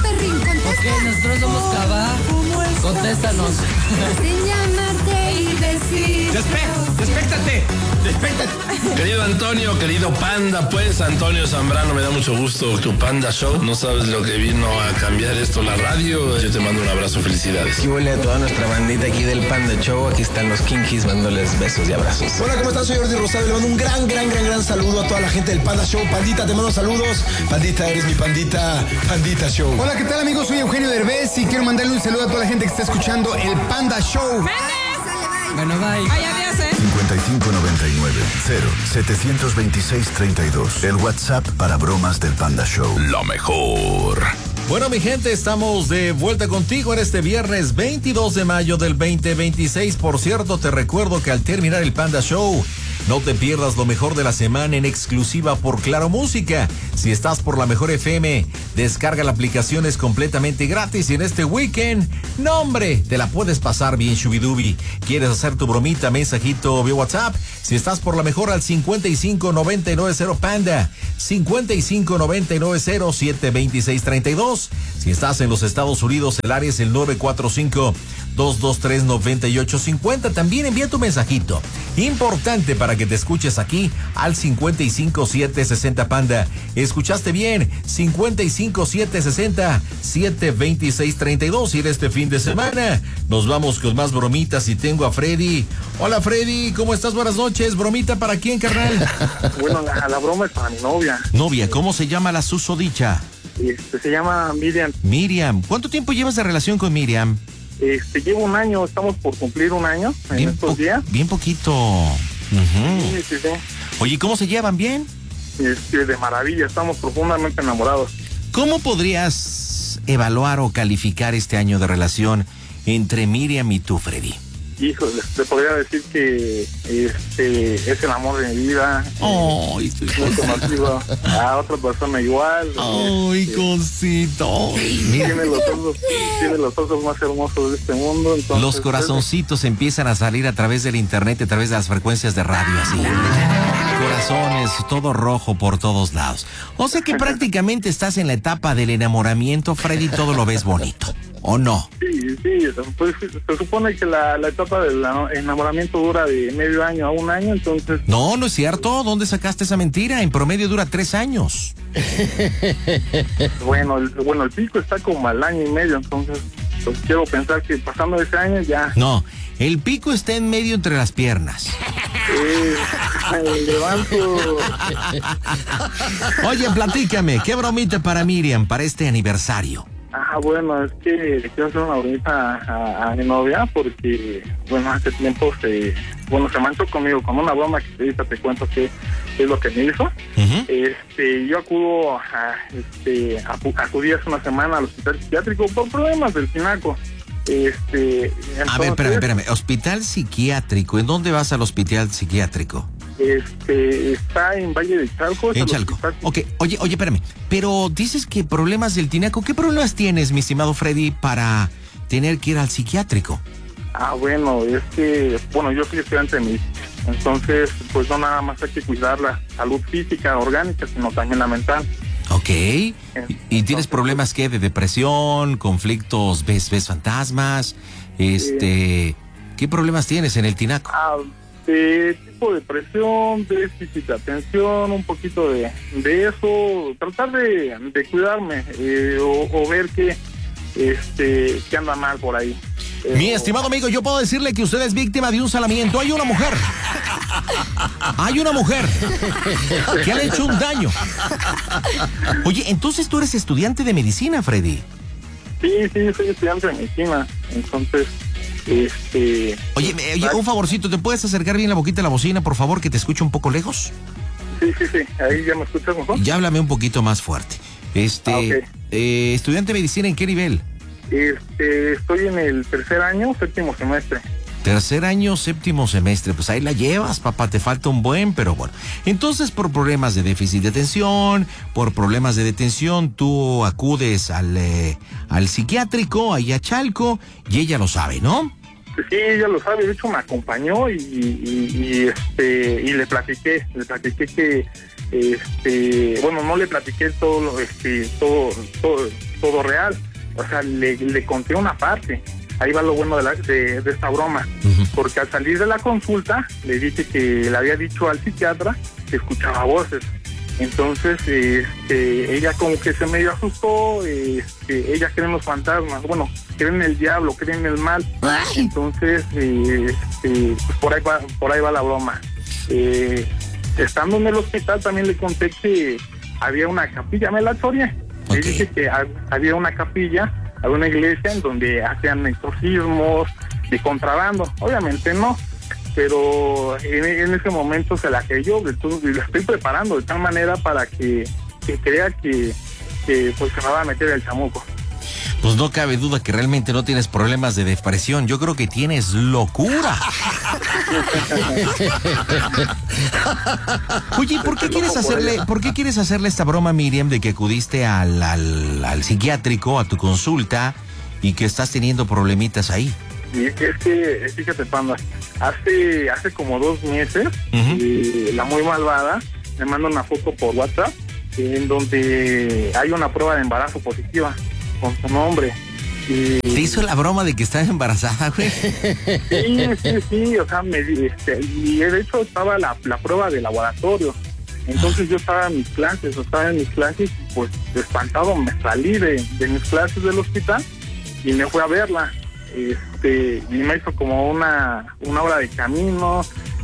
perrín, contesta. Ok, nosotros somos Cabá. Contéstanos. Sin llamarte y decir. ¡Despéctate! Querido Antonio, querido Panda, pues Antonio Zambrano, me da mucho gusto tu Panda Show. No sabes lo que vino a cambiar esto, la radio. Yo te mando un abrazo, felicidades. Aquí huele a toda nuestra bandita aquí del Panda Show. Aquí están los Kinkis dándoles besos y abrazos. Hola, ¿cómo estás? Soy Jordi Rosado. Le mando un gran saludo a toda la gente del Panda Show. Pandita, te mando saludos. Pandita, eres mi pandita. Pandita Show. Hola, ¿qué tal, amigos? Soy Eugenio Derbez y quiero mandarle un saludo a toda la gente que está escuchando el Panda Show. Bueno, bye. Ay, adiós, 5599-072632. El WhatsApp para bromas del Panda Show. Lo mejor. Bueno, mi gente, estamos de vuelta contigo en este viernes 22 de mayo del 2026. Por cierto, te recuerdo que al terminar el Panda Show, no te pierdas lo mejor de la semana en exclusiva por Claro Música. Si estás por la Mejor FM, descarga la aplicación, es completamente gratis. Y en este weekend, no hombre, te la puedes pasar bien, Shubidubi. ¿Quieres hacer tu bromita, mensajito vía WhatsApp? Si estás por la Mejor, al 55990 Panda, 55990-72632. Si estás en los Estados Unidos, el área es el 945-223-9850. También envía tu mensajito. Importante para que te escuches aquí al 55760 Panda. ¿Escuchaste bien? 55760-72632. Y en este fin de semana nos vamos con más bromitas y tengo a Freddy. Hola, Freddy, ¿cómo estás? Buenas noches. ¿Bromita para quién, carnal? Bueno, la broma es para mi novia. Novia, ¿cómo se llama la susodicha? Se llama Miriam. Miriam, ¿cuánto tiempo llevas de relación con Miriam? Llevo un año, estamos por cumplir un año en estos días. Bien poquito. Sí. Oye, ¿cómo se llevan? ¿Bien? De maravilla, estamos profundamente enamorados. ¿Cómo podrías evaluar o calificar este año de relación entre Miriam y tú, Freddy? Híjole, te podría decir que es el amor de mi vida. No he conocido a otra persona igual. Ay, cosito. Tiene los ojos más hermosos de este mundo. Entonces, los corazoncitos empiezan a salir a través del internet, a través de las frecuencias de radio, así. Corazones, todo rojo por todos lados. O sea que prácticamente estás en la etapa del enamoramiento, Freddy, todo lo ves bonito. ¿O no? Sí, pues se supone que la etapa del enamoramiento dura de medio año a un año, entonces... No es cierto. ¿Dónde sacaste esa mentira? En promedio dura 3 años. Bueno, el pico está como al año y medio, entonces pues quiero pensar que pasando ese año ya... No, el pico está en medio entre las piernas. Levanto. Oye, platícame, ¿qué bromita para Miriam para este aniversario? Bueno, es que quiero hacer una bromita a mi novia porque, bueno, hace tiempo se manchó conmigo con una broma que ahorita te cuento que es lo que me hizo. Yo acudí hace una semana al hospital psiquiátrico por problemas del tinaco. Entonces, a ver, espérame, hospital psiquiátrico, ¿en dónde vas al hospital psiquiátrico? Está en Valle de Chalco. En Chalco. Ok, oye, espérame. Pero dices que problemas del tinaco. ¿Qué problemas tienes, mi estimado Freddy, para tener que ir al psiquiátrico? Bueno, es que, yo soy estudiante de medicina. Entonces, pues no nada más hay que cuidar la salud física, orgánica, sino también la mental. Ok. ¿Y tienes problemas qué? ¿De depresión? ¿Conflictos? ¿Ves fantasmas? ¿Qué problemas tienes en el tinaco? Tipo de depresión, déficit de atención, un poquito de eso, tratar de cuidarme o ver que anda mal por ahí. Mi estimado amigo, yo puedo decirle que usted es víctima de un salamiento. Hay una mujer que le ha hecho un daño. Oye, entonces tú eres estudiante de medicina, Freddy. Sí, soy estudiante de medicina, entonces... Oye, un favorcito, ¿te puedes acercar bien la boquita a la bocina, por favor, que te escucho un poco lejos? Sí, ahí ya me escuchas mejor. Ya háblame un poquito más fuerte. Okay. ¿Estudiante de medicina en qué nivel? Estoy en el tercer año, séptimo semestre. Tercer año, séptimo semestre, pues ahí la llevas, papá, te falta un buen, pero bueno. Entonces, por problemas de déficit de atención, por problemas de detención, tú acudes al psiquiátrico, ahí a Chalco, y ella lo sabe, ¿no? Sí, ella lo sabe, de hecho me acompañó y le platiqué que no le platiqué todo todo real. O sea, le conté una parte. Ahí va lo bueno de esta broma. Porque al salir de la consulta, le dije que le había dicho al psiquiatra que escuchaba voces. Entonces, ella como que se medio asustó. Ella cree en los fantasmas. Bueno, cree en el diablo, cree en el mal. Entonces, pues por ahí va la broma. Estando en el hospital también le conté que había una capilla, me la choreé. Le dije que había una capilla, había una iglesia en donde hacían exorcismos de contrabando. Obviamente no, pero en ese momento se la creyó. Entonces la estoy preparando de tal manera para que crea que pues se me va a meter el chamuco. Pues no cabe duda que realmente no tienes problemas de depresión. Yo creo que tienes locura. Oye, ¿por qué quieres hacerle esta broma a Miriam de que acudiste al psiquiátrico, a tu consulta, y que estás teniendo problemitas ahí? Y es que, fíjate, Panda, hace como 2 meses, la muy malvada me manda una foto por WhatsApp en donde hay una prueba de embarazo positiva con su nombre. ¿Te hizo la broma de que estás embarazada, güey? Sí, o sea, y de hecho estaba la prueba de laboratorio. Entonces yo estaba en mis clases y pues espantado me salí de mis clases del hospital y me fui a verla. Y me hizo como una hora de camino,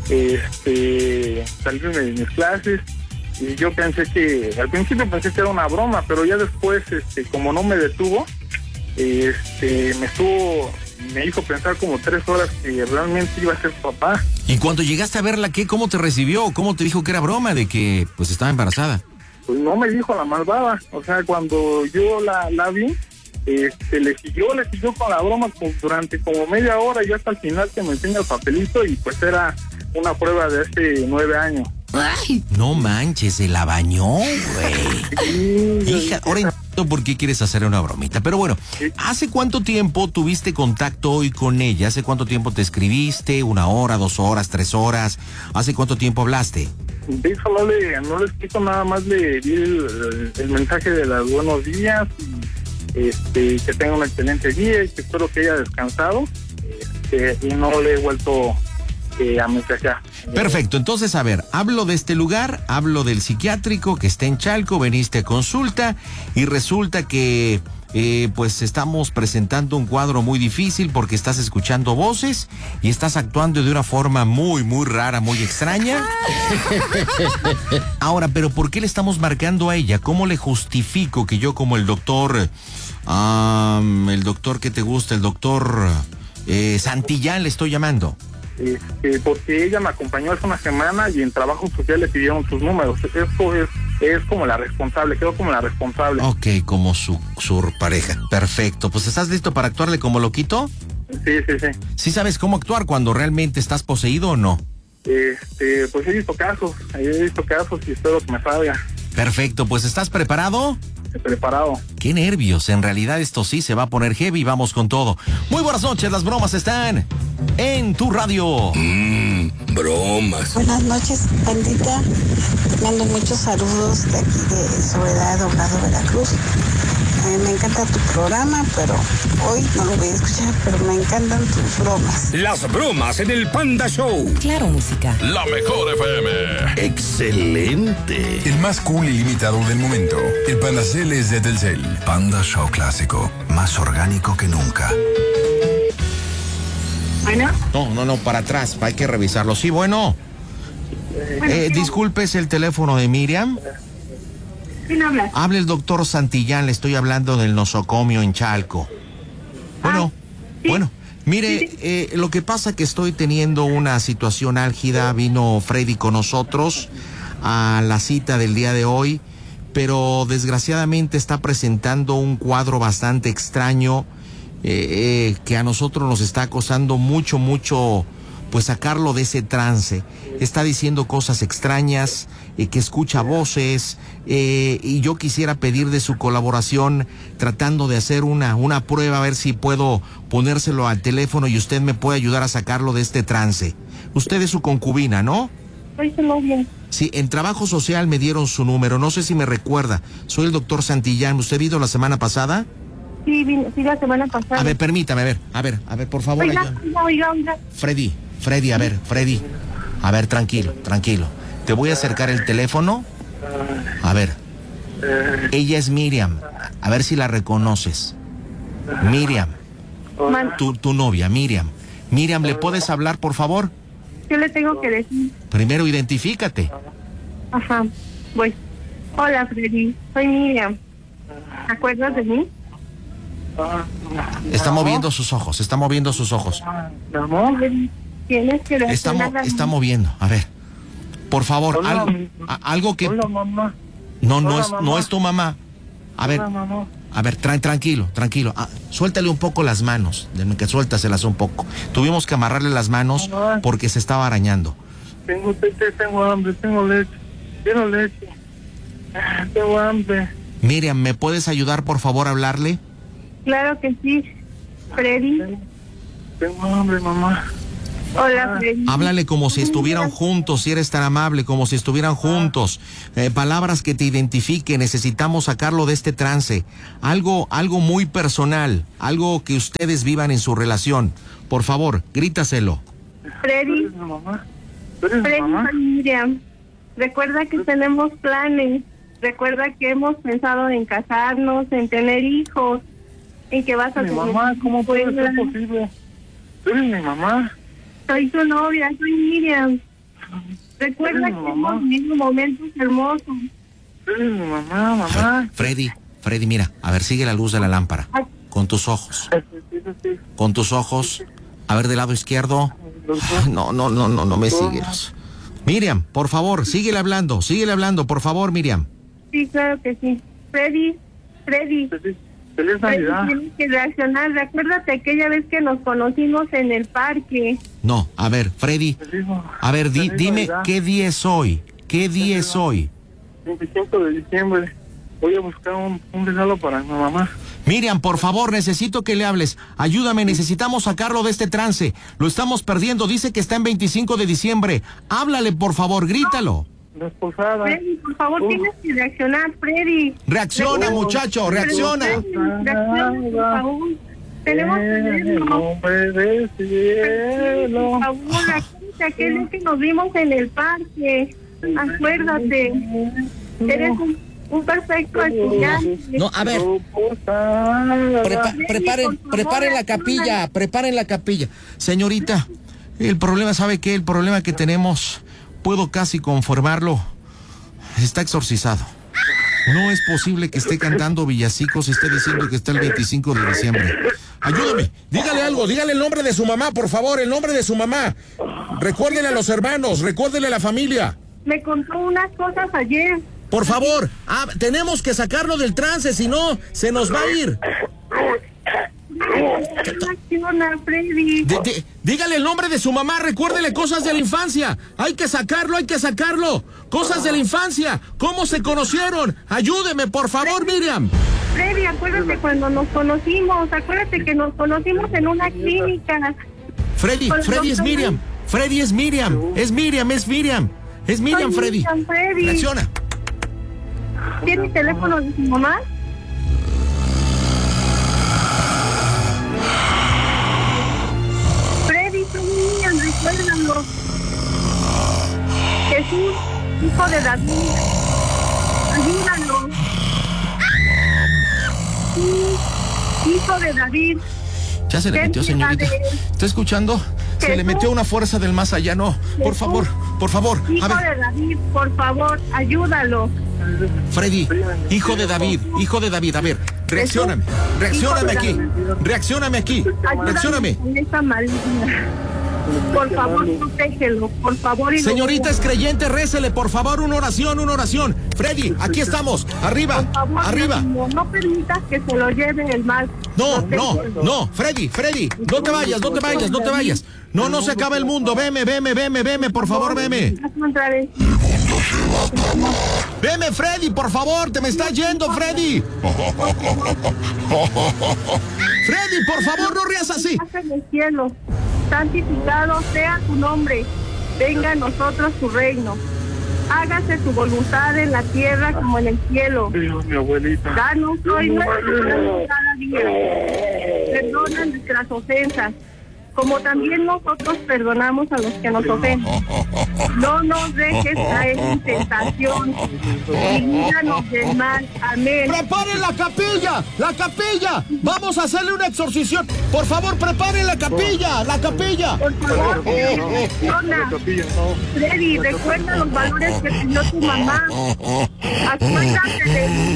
salí de mis clases. Y yo al principio pensé que era una broma, pero ya después, como no me detuvo, me hizo pensar como 3 horas que realmente iba a ser papá. Y cuando llegaste a verla, ¿cómo te recibió? ¿Cómo te dijo que era broma de que pues estaba embarazada? Pues no me dijo la malvada. O sea, cuando yo la vi, le siguió con la broma durante como media hora, y hasta el final que me enseña el papelito y pues era una prueba de hace 9 años. Ay, no manches, se la bañó, güey. Hija, ahora entiendo por qué quieres hacer una bromita. Pero bueno, ¿hace cuánto tiempo tuviste contacto hoy con ella? ¿Hace cuánto tiempo te escribiste? ¿1 hora, 2 horas, 3 horas? ¿Hace cuánto tiempo hablaste? De hecho, no le explico, nada más le di el mensaje de los buenos días. Que tenga un excelente día y que espero que haya descansado. Y no le he vuelto a mensajear. Perfecto, entonces a ver, hablo de este lugar, hablo del psiquiátrico que está en Chalco, veniste a consulta y resulta que pues estamos presentando un cuadro muy difícil porque estás escuchando voces y estás actuando de una forma muy, muy rara, muy extraña. Ahora, pero ¿por qué le estamos marcando a ella? ¿Cómo le justifico que yo como el doctor que te gusta, el doctor Santillán le estoy llamando? Porque ella me acompañó hace una semana y en trabajo social le pidieron sus números. Esto es como la responsable, quedó como la responsable. Ok, como su pareja. Perfecto. Pues ¿estás listo para actuarle como loquito? Sí. ¿Sí sabes cómo actuar cuando realmente estás poseído o no? Pues he visto casos y espero que me salga. Perfecto, pues ¿estás preparado? Preparado. Qué nervios, en realidad esto sí se va a poner heavy, vamos con todo. Muy buenas noches, las bromas están en tu radio. Bromas. Buenas noches, pandita. Te mando muchos saludos de aquí de Soledad, Doblado, Veracruz. Me encanta tu programa, pero hoy no lo voy a escuchar, pero me encantan tus bromas. Las bromas en el Panda Show. Claro, música. La mejor FM. Excelente. El más cool y limitado del momento. El Panda Cel es de Telcel. Panda Show clásico. Más orgánico que nunca. ¿Bueno? No, para atrás, hay que revisarlo. Sí, bueno. Disculpe, ¿es el teléfono de Miriam? ¿Quién habla? Habla el doctor Santillán, le estoy hablando del nosocomio en Chalco. Bueno, mire, lo que pasa que estoy teniendo una situación álgida. Vino Freddy con nosotros a la cita del día de hoy, pero desgraciadamente está presentando un cuadro bastante extraño que a nosotros nos está acosando mucho, pues sacarlo de ese trance. Está diciendo cosas extrañas, que escucha voces, y yo quisiera pedir de su colaboración tratando de hacer una prueba, a ver si puedo ponérselo al teléfono y usted me puede ayudar a sacarlo de este trance. Usted es su concubina, ¿no? Soy su novia. Sí, en trabajo social me dieron su número, no sé si me recuerda. Soy el doctor Santillán. ¿Usted vino la semana pasada? Sí, sí, la semana pasada. A ver, permítame, a ver, por favor. Oiga. Freddy, a ver, tranquilo. Te voy a acercar el teléfono. A ver. Ella es Miriam. A ver si la reconoces. Miriam. Tu novia, Miriam. Miriam, ¿le puedes hablar, por favor? ¿Qué le tengo que decir? Primero, identifícate. Ajá, voy. Hola, Freddy. Soy Miriam. ¿Te acuerdas de mí? Está moviendo sus ojos. Tienes que está moviendo. A ver, por favor, algo que... Hola, mamá. No es tu mamá. A ver, tranquilo. Suéltale un poco las manos. Que suéltaselas un poco. Tuvimos que amarrarle las manos porque se estaba arañando. Tengo hambre, tengo leche. Quiero leche. Tengo hambre. Miriam, ¿me puedes ayudar, por favor, a hablarle? Claro que sí, Freddy. Tengo hambre, mamá. Hola, Freddy. Háblale como si estuvieran juntos, si eres tan amable, como si estuvieran juntos. Palabras que te identifiquen. Necesitamos sacarlo de este trance. Algo muy personal, algo que ustedes vivan en su relación. Por favor, grítaselo. Freddy. ¿Eres mi mamá? Freddy, Miriam. Recuerda que tenemos planes. Recuerda que hemos pensado en casarnos, en tener hijos, en que vas a tener... Mamá, ¿cómo puede ser posible? ¿Tú eres mi mamá? Soy tu novia, soy Miriam. Recuerda que hemos vivido momentos hermosos. Eres mi mamá. Freddy, mira, a ver, sigue la luz de la lámpara. Con tus ojos. Con tus ojos. A ver, del lado izquierdo. No me sigues. Miriam, por favor, síguele hablando, por favor, Miriam. Sí, claro que sí. Freddy. Feliz Navidad. Tienes que reaccionar. Recuérdate aquella vez que nos conocimos en el parque. No, a ver, Freddy. A ver, dime, ¿qué día es hoy? 25 de diciembre. Voy a buscar un regalo para mi mamá. Miriam, por favor, necesito que le hables. Ayúdame, necesitamos sacarlo de este trance. Lo estamos perdiendo. Dice que está en 25 de diciembre. Háblale, por favor, grítalo. La esposada. Freddy, por favor, tienes que reaccionar, Freddy. Reacciona, muchacho, reacciona. Reacciona, por favor. Tenemos que verlo. Por favor, acuérdate aquel día que nos vimos en el parque. Acuérdate. Eres un perfecto estudiante. No, a ver. Preparen la capilla. Señorita, el problema, ¿sabe qué? El problema que tenemos, puedo casi confirmarlo, está exorcizado. No es posible que esté cantando villancicos y esté diciendo que está el 25 de diciembre. Ayúdame, dígale algo, dígale el nombre de su mamá, por favor, el nombre de su mamá. Recuérdele a los hermanos, recuérdele a la familia. Me contó unas cosas ayer. Por favor, tenemos que sacarlo del trance, si no, se nos va a ir. Freddy. Dígale el nombre de su mamá, recuérdele cosas de la infancia. Hay que sacarlo. Cosas de la infancia. ¿Cómo se conocieron? Ayúdeme, por favor, Miriam. Freddy, acuérdate cuando nos conocimos. Acuérdate que nos conocimos en una clínica. Freddy es Miriam. Es Miriam, Freddy. Reacciona. ¿Tiene el teléfono de su mamá? Freddy, soy Miriam, recuérdalo. Jesús, hijo de David. Ayúdalo. Sí, hijo de David. Ya se le metió, señorita. ¿Está escuchando? Se le metió una fuerza del más allá, no. Por favor. Hijo de David, por favor, ayúdalo. Freddy, hijo de David. A ver, reaccióname aquí. Reaccióname. Esa maligna. Por favor, protégelo, por favor. Señorita es creyente, récele, por favor, una oración. Freddy, aquí estamos, arriba. No permitas que se lo lleve el mal. No, Freddy, no te vayas. No se acaba el mundo, veme, por favor, veme. Veme, Freddy, por favor, te me estás yendo, Freddy. Freddy, por favor, no rías así. En el cielo, santificado sea tu nombre. Venga a nosotros tu reino. hágase tu voluntad en la tierra como en el cielo. Dios, mi abuelita. Danos hoy nuestro pan cada día. Perdona nuestras ofensas, como también nosotros perdonamos a los que nos ofenden. No nos dejes caer en tentación y líbranos del mal. Amén. ¡Preparen la capilla! ¡La capilla! ¡Vamos a hacerle una exorcición! ¡Por favor, preparen la capilla! ¡La capilla! Por favor, Freddy, recuerda los valores que te dio tu mamá. Acuérdate de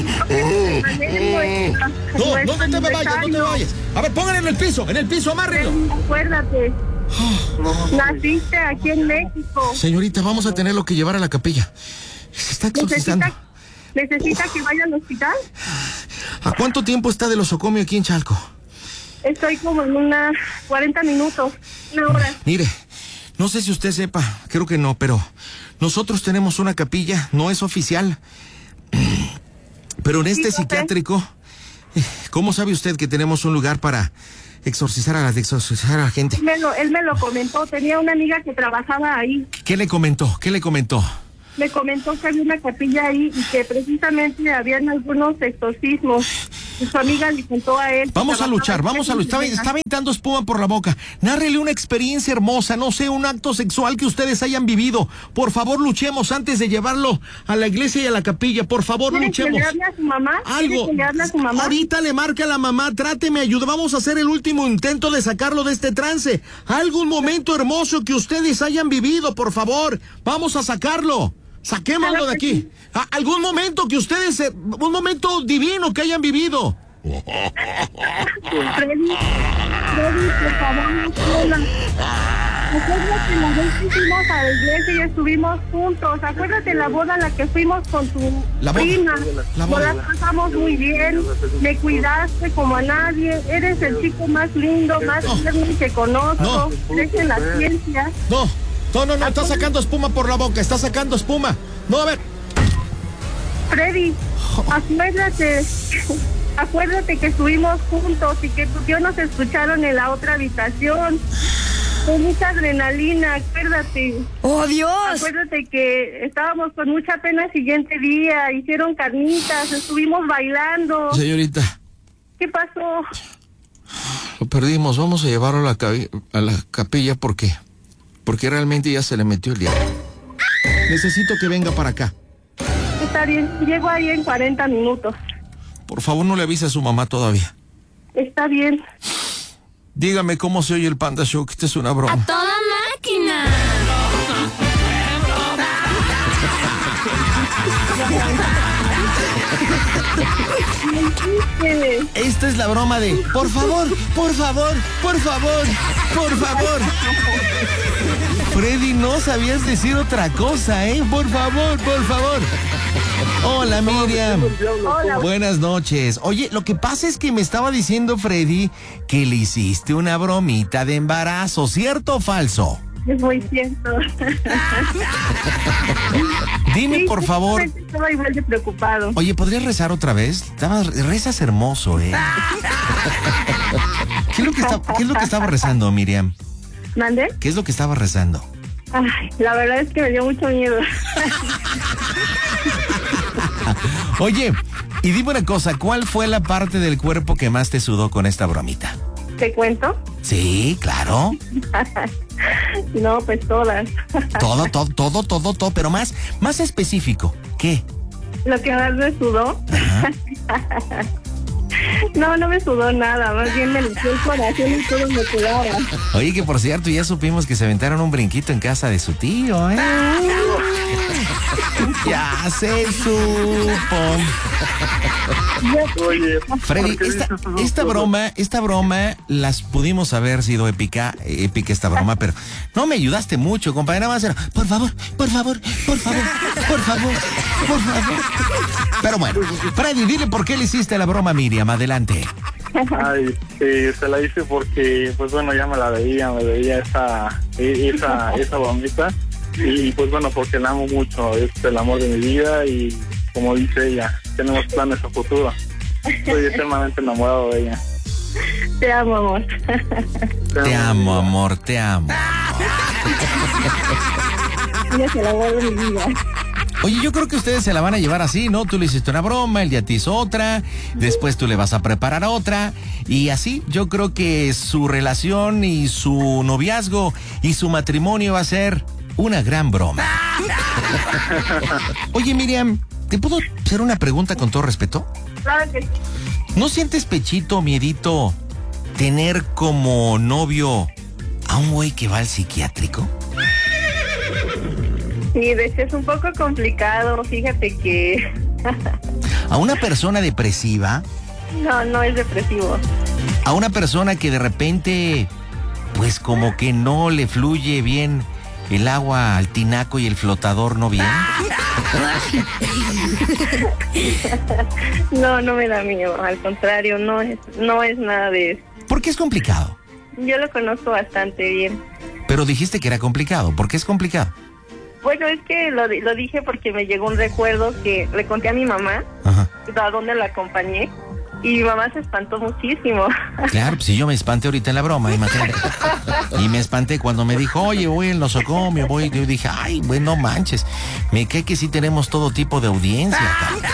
No te me vayas, no te vayas. A ver, pónganlo en el piso, amárrenlo. Acuérdate. Naciste aquí en México. Señorita, vamos a tenerlo que llevar a la capilla. Se está exorcizando. ¿Necesita que vaya al hospital? ¿A cuánto tiempo está del osocomio aquí en Chalco? Estoy como en unas 40 minutos, una hora. Mire, no sé si usted sepa, creo que no, pero nosotros tenemos una capilla, no es oficial. Pero en este psiquiátrico, ¿cómo sabe usted que tenemos un lugar para exorcizar a la gente? Él me lo comentó, tenía una amiga que trabajaba ahí. ¿Qué le comentó? Me comentó que había una capilla ahí y que precisamente habían algunos exorcismos. Y su amiga le contó a él. Vamos a luchar. Está aventando espuma por la boca. Nárrele una experiencia hermosa, no sé, un acto sexual que ustedes hayan vivido. Por favor, luchemos antes de llevarlo a la iglesia y a la capilla. Por favor, luchemos. ¿Que le hable a su mamá? Algo. ¿Que le hable a su mamá? Ahorita le marca a la mamá, tráteme, ayuda. Vamos a hacer el último intento de sacarlo de este trance. Algún momento hermoso que ustedes hayan vivido, por favor. Vamos a sacarlo. Saquémoslo de aquí. Algún momento que ustedes, un momento divino que hayan vivido. Freddy, por favor, no sola. Acuérdate la vez que fuimos a la iglesia y estuvimos juntos. Acuérdate la boda a la que fuimos con tu prima. Nos la pasamos muy bien. Me cuidaste como a nadie. Eres el chico más lindo, más tierno que conozco. Crees en la ciencia. No, está sacando espuma por la boca, está sacando espuma. No, a ver. Freddy, acuérdate que estuvimos juntos y que tus tíos nos escucharon en la otra habitación. Con mucha adrenalina, acuérdate. ¡Oh, Dios! Acuérdate que estábamos con mucha pena el siguiente día, hicieron carnitas, estuvimos bailando. Señorita. ¿Qué pasó? Lo perdimos, vamos a llevarlo a la capilla porque realmente ya se le metió el diablo. Necesito que venga para acá. Está bien, llego ahí en 40 minutos. Por favor, no le avise a su mamá todavía. Está bien. Dígame cómo se oye el Panda Show, que esta es una broma. ¡A toda máquina! Esta es la broma de por favor. Freddy, no sabías decir otra cosa, por favor. Hola, Miriam. Hola. Buenas noches. Oye, lo que pasa es que me estaba diciendo Freddy que le hiciste una bromita de embarazo, ¿cierto o falso? Es muy cierto. Dime, por favor. Estaba igual de preocupado. Oye, ¿podrías rezar otra vez? Rezas hermoso, ¿Qué es lo que estaba rezando, Miriam? ¿Mande? ¿Qué es lo que estaba rezando? Ay, la verdad es que me dio mucho miedo. Oye, y dime una cosa, ¿cuál fue la parte del cuerpo que más te sudó con esta bromita? ¿Te cuento? Sí, claro. No, pues todas. Todo, pero más específico. ¿Qué? Lo que más me sudó. No me sudó nada, más bien me limpió el corazón y todo me sudaba. Oye, que por cierto, ya supimos que se aventaron un brinquito en casa de su tío, Ya se supo. Oye, Freddy, esta broma las pudimos haber sido épica esta broma, pero no me ayudaste mucho, compadre. Nada más era, por favor. Pero bueno, Freddy, dile por qué le hiciste la broma a Miriam, adelante. Ay, se la hice porque, pues bueno, ya me veía esa bromita. Y pues bueno, porque la amo mucho, es el amor de mi vida y como dice ella, tenemos planes a futuro. Estoy eternamente enamorado de ella. Te amo, amor. Te amo, amor. Ella es el amor de mi vida. Oye, yo creo que ustedes se la van a llevar así, ¿no? Tú le hiciste una broma, él ya te hizo otra, después tú le vas a preparar otra, y así yo creo que su relación y su noviazgo y su matrimonio va a ser una gran broma. Oye, Miriam, ¿te puedo hacer una pregunta con todo respeto? Claro que sí. ¿No sientes pechito, miedito, tener como novio a un güey que va al psiquiátrico? Sí, de hecho es un poco complicado, fíjate que... ¿A una persona depresiva? No es depresivo. ¿A una persona que de repente, pues como que no le fluye bien el agua al tinaco y el flotador no bien? No me da miedo, al contrario, no es nada de eso. ¿Por qué es complicado? Yo lo conozco bastante bien. Pero dijiste que era complicado, ¿por qué es complicado? Bueno, es que lo dije porque me llegó un recuerdo que le conté a mi mamá, a dónde la acompañé, y mi mamá se espantó muchísimo. Claro, pues si yo me espanté ahorita en la broma, imagínate. Y me espanté cuando me dijo, oye, voy en nosocomio, yo dije, ay, bueno, no manches, me cae que sí tenemos todo tipo de audiencia acá.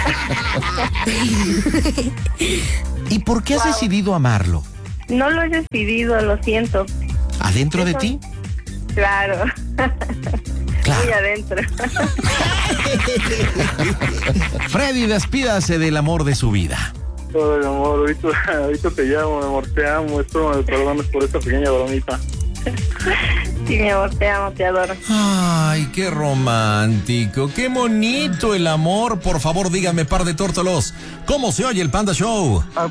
¿Y por qué has decidido amarlo? No lo he decidido, lo siento. ¿Adentro de ti? Claro. Claro. Muy adentro. Freddy, despídase del amor de su vida. Todo el amor, ahorita te llamo, mi amor, te amo, espero me perdones por esta pequeña bromita. Sí, mi amor, te amo, te adoro. Ay, qué romántico, qué bonito el amor. Por favor, dígame, par de tórtolos, ¿cómo se oye el Panda Show? Al